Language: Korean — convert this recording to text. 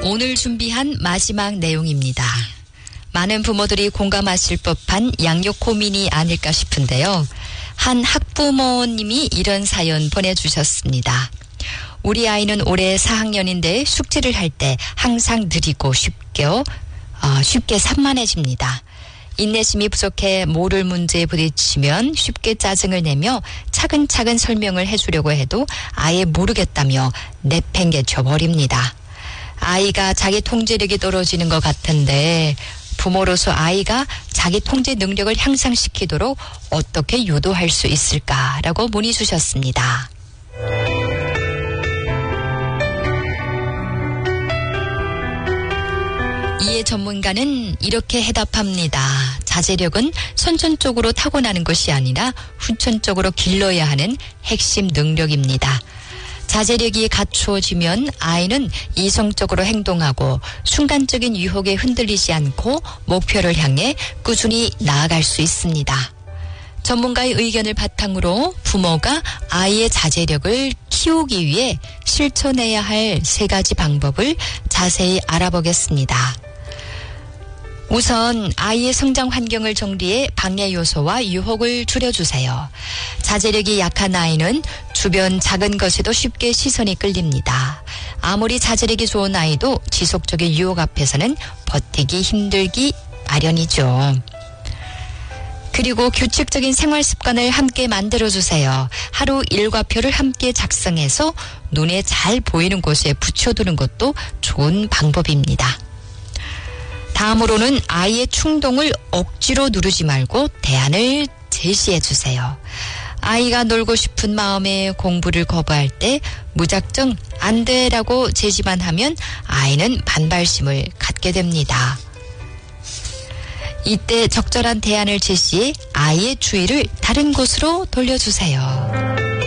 오늘 준비한 마지막 내용입니다. 많은 부모들이 공감하실 법한 양육 고민이 아닐까 싶은데요. 한 학부모님이 이런 사연 보내주셨습니다. 우리 아이는 올해 4학년인데 숙제를 할 때 항상 느리고 쉽게 산만해집니다. 인내심이 부족해 모를 문제에 부딪히면 쉽게 짜증을 내며 차근차근 설명을 해주려고 해도 아예 모르겠다며 내팽개쳐 버립니다. 아이가 자기 통제력이 떨어지는 것 같은데 부모로서 아이가 자기 통제 능력을 향상시키도록 어떻게 유도할 수 있을까라고 문의 주셨습니다. 이에 전문가는 이렇게 해답합니다. 자제력은 선천적으로 타고나는 것이 아니라 후천적으로 길러야 하는 핵심 능력입니다. 자제력이 갖추어지면 아이는 이성적으로 행동하고 순간적인 유혹에 흔들리지 않고 목표를 향해 꾸준히 나아갈 수 있습니다. 전문가의 의견을 바탕으로 부모가 아이의 자제력을 키우기 위해 실천해야 할 3가지 방법을 자세히 알아보겠습니다. 우선 아이의 성장 환경을 정리해 방해 요소와 유혹을 줄여주세요. 자제력이 약한 아이는 주변 작은 것에도 쉽게 시선이 끌립니다. 아무리 자제력이 좋은 아이도 지속적인 유혹 앞에서는 버티기 힘들기 마련이죠. 그리고 규칙적인 생활 습관을 함께 만들어주세요. 하루 일과표를 함께 작성해서 눈에 잘 보이는 곳에 붙여두는 것도 좋은 방법입니다. 다음으로는 아이의 충동을 억지로 누르지 말고 대안을 제시해 주세요. 아이가 놀고 싶은 마음에 공부를 거부할 때 무작정 안 돼라고 제지만 하면 아이는 반발심을 갖게 됩니다. 이때 적절한 대안을 제시해 아이의 주의를 다른 곳으로 돌려주세요.